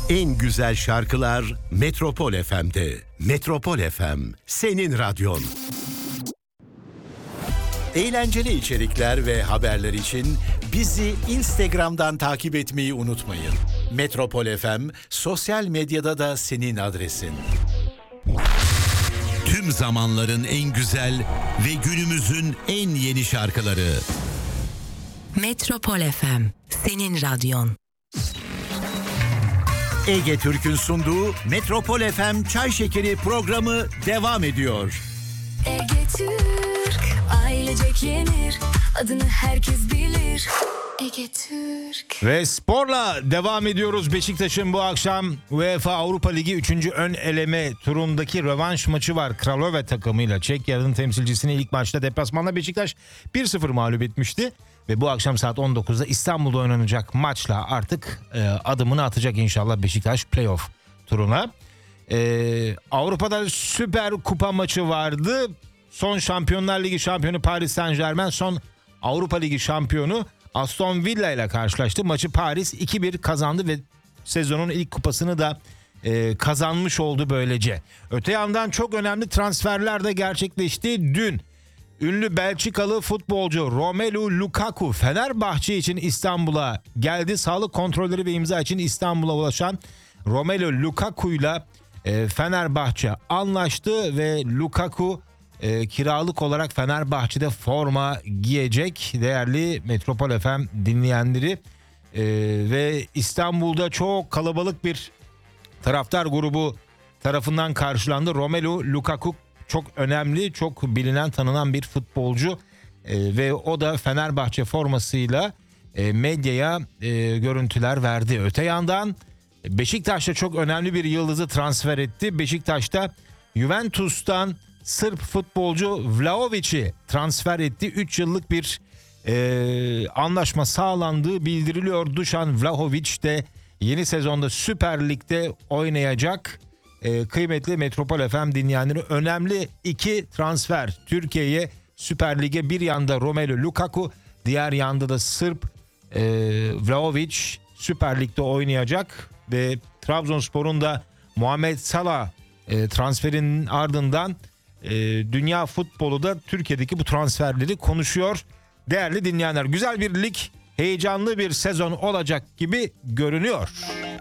En güzel şarkılar Metropol FM'de. Metropol FM, senin radyon. Eğlenceli içerikler ve haberler için bizi Instagram'dan takip etmeyi unutmayın. Metropol FM, sosyal medyada da senin adresin. Tüm zamanların en güzel ve günümüzün en yeni şarkıları. Metropol FM, senin radyon. Ege Türk'ün sunduğu Metropol FM Çay Şekeri programı devam ediyor. Ege Türk, ailecek yenir, adını herkes bilir. Ege Türk. Ve sporla devam ediyoruz. Beşiktaş'ın bu akşam UEFA Avrupa Ligi 3. ön eleme turundaki rövanş maçı var. Kralove takımıyla Çekya'nın temsilcisini ilk maçta deplasmanda Beşiktaş 1-0 mağlup etmişti. Ve bu akşam saat 19'da İstanbul'da oynanacak maçla artık adımını atacak inşallah Beşiktaş playoff turuna. Avrupa'da Süper Kupa maçı vardı. Son Şampiyonlar Ligi şampiyonu Paris Saint-Germain, son Avrupa Ligi şampiyonu Aston Villa ile karşılaştı. Maçı Paris 2-1 kazandı ve sezonun ilk kupasını da kazanmış oldu böylece. Öte yandan çok önemli transferler de gerçekleşti. Dün ünlü Belçikalı futbolcu Romelu Lukaku Fenerbahçe için İstanbul'a geldi. Sağlık kontrolleri ve imza için İstanbul'a ulaşan Romelu Lukaku'yla Fenerbahçe anlaştı ve Lukaku kiralık olarak Fenerbahçe'de forma giyecek. Değerli Metropol FM dinleyenleri, ve İstanbul'da çok kalabalık bir taraftar grubu tarafından karşılandı. Romelu Lukaku çok önemli, çok bilinen, tanınan bir futbolcu ve o da Fenerbahçe formasıyla medyaya görüntüler verdi. Öte yandan Beşiktaş'ta çok önemli bir yıldızı transfer etti. Beşiktaş'ta Juventus'tan Sırp futbolcu Vlahovic'i transfer etti. 3 yıllık bir anlaşma sağlandığı bildiriliyor. Dušan Vlahović de yeni sezonda Süper Lig'de oynayacak. Kıymetli Metropol FM dinleyenleri, önemli 2 transfer Türkiye'ye, Süper Lig'e. Bir yanda Romelu Lukaku, diğer yanda da Sırp Vlahović Süper Lig'de oynayacak ve Trabzonspor'un da Muhammed Salah transferinin ardından dünya futbolu da Türkiye'deki bu transferleri konuşuyor. Değerli dinleyenler, güzel bir lig, heyecanlı bir sezon olacak gibi görünüyor.